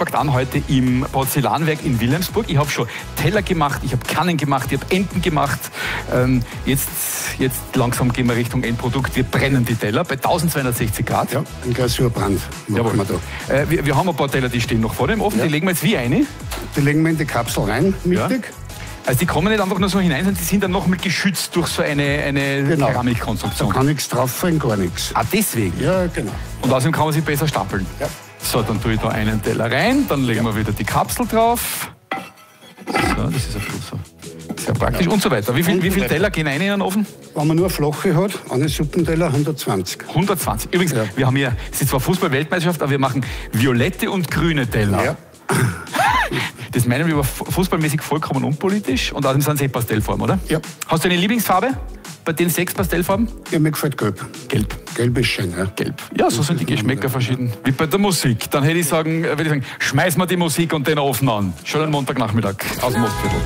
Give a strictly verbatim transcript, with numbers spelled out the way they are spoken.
packt an heute im Porzellanwerk in Wilhelmsburg. Ich habe schon Teller gemacht, ich habe Kannen gemacht, ich habe Enten gemacht. Ähm, jetzt, jetzt langsam gehen wir Richtung Endprodukt. Wir brennen die Teller bei eintausendzweihundertsechzig Grad. Ja, ein Glasurbrand machen wir da. Äh, wir, wir haben ein paar Teller, die stehen noch vor dem Ofen. Ja. Die legen wir jetzt wie eine? Die legen wir in die Kapsel rein, mittig. Ja. Also die kommen nicht einfach nur so hinein, sondern die sind dann noch mal geschützt durch so eine, eine genau. Keramikkonstruktion. Da kann nichts drauf fallen, gar nichts. Ah, deswegen? Ja, genau. Und außerdem kann man sie besser stapeln. Ja. So, dann tue ich da einen Teller rein, dann legen ja. wir wieder die Kapsel drauf. So, das ist ein Plus. Sehr praktisch ja. und so weiter. Wie viele wie viel Teller gehen rein in den Ofen? Wenn man nur eine flache hat, einen Suppenteller, hundertzwanzig. hundertzwanzig. Übrigens, ja. wir haben hier, es ist zwar Fußball-Weltmeisterschaft, aber wir machen violette und grüne Teller. Ja. Das meinen wir aber fußballmäßig vollkommen unpolitisch und außerdem sind sie Pastellfarben, oder? Ja. Hast du eine Lieblingsfarbe bei den sechs Pastellfarben? Ja, mir gefällt Gelb. Gelb. Gelb ist schön, ja. Gelb. Ja, so sind die Geschmäcker verschieden. Wie bei der Musik. Dann hätte ich sagen, würde ich sagen, schmeiß mal die Musik und den Ofen an. Schönen Montagnachmittag aus dem Mostviertel.